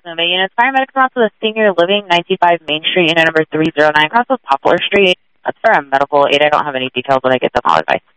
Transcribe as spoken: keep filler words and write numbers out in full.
Moving units. Paramedics are also the Senior Living, ninety-five Main Street, unit number three oh nine, across with Poplar Street. That's for a medical aid. I don't have any details when I get them. I'll advise.